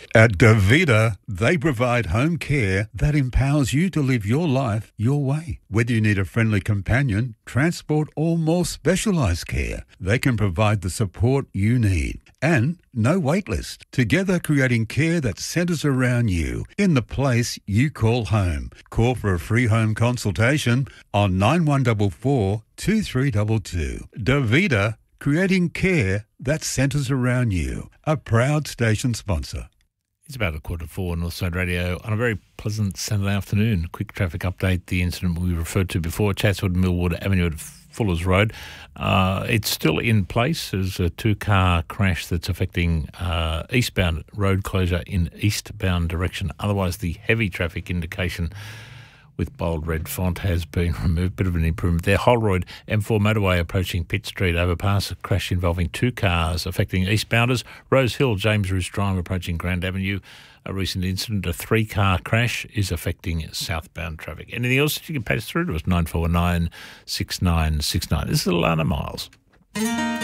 At Davida, they provide home care that empowers you to live your life your way. Whether you need a friendly companion, transport, or more specialised care, they can provide the support you need. And no wait list. Together creating care that centres around you in the place you call home. Call for a free home consultation on 9144 2322. Davida, creating care that centres around you. A proud station sponsor. It's about 4:15 Northside Radio on a very pleasant Saturday afternoon. Quick traffic update. The incident we referred to before, Chatswood Millwood Avenue at Fuller's Road. It's still in place. There's a two-car crash that's affecting eastbound road closure in eastbound direction. Otherwise, the heavy traffic indication with bold red font has been removed. Bit of an improvement there. Holroyd M4 motorway approaching Pitt Street overpass. A crash involving two cars affecting eastbounders. Rose Hill, James Roos Drive approaching Grand Avenue. A recent incident, a three-car crash, is affecting southbound traffic. Anything else that you can pass through to us? 949 6969. This is Alana Miles.